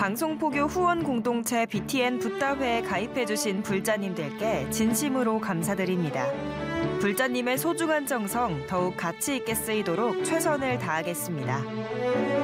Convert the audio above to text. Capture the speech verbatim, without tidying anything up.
방송포교 후원 공동체 비티엔 붓다회에 가입해주신 불자님들께 진심으로 감사드립니다. 불자님의 소중한 정성 더욱 가치 있게 쓰이도록 최선을 다하겠습니다.